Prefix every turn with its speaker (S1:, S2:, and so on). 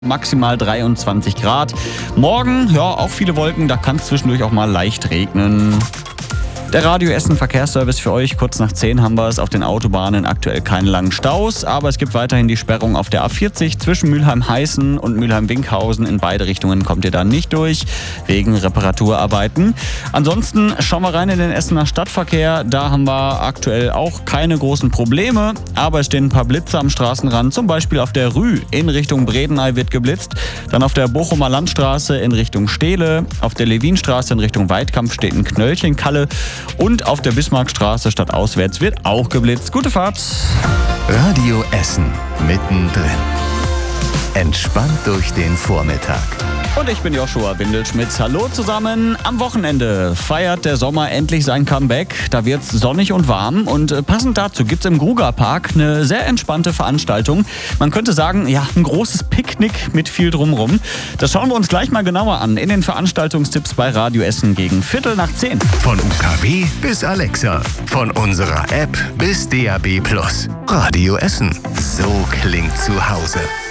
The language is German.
S1: Maximal 23 Grad. Morgen, ja, auch viele Wolken, da kann es zwischendurch auch mal leicht regnen. Der Radio Essen Verkehrsservice für euch. Kurz nach 10 haben wir es. Auf den Autobahnen aktuell keine langen Staus, aber es gibt weiterhin die Sperrung auf der A40 zwischen Mülheim-Heißen und Mülheim-Winkhausen. In beide Richtungen kommt ihr da nicht durch, wegen Reparaturarbeiten. Ansonsten schauen wir rein in den Essener Stadtverkehr. Da haben wir aktuell auch keine großen Probleme, aber es stehen ein paar Blitze am Straßenrand. Zum Beispiel auf der Rü in Richtung Bredeney wird geblitzt. Dann auf der Bochumer Landstraße in Richtung Stehle. Auf der Levinstraße in Richtung Weidkampf steht ein Knöllchenkalle. Und auf der Bismarckstraße stadtauswärts wird auch geblitzt. Gute Fahrt!
S2: Radio Essen mittendrin. Entspannt durch den Vormittag.
S1: Und ich bin Joshua Windelschmitz. Hallo zusammen. Am Wochenende feiert der Sommer endlich sein Comeback. Da wird's sonnig und warm. Und passend dazu gibt's im Grugerpark eine sehr entspannte Veranstaltung. Man könnte sagen, ja, ein großes Picknick mit viel drumrum. Das schauen wir uns gleich mal genauer an in den Veranstaltungstipps bei Radio Essen gegen 10:15.
S2: Von UKW bis Alexa. Von unserer App bis DAB+. Radio Essen. So klingt zu Hause.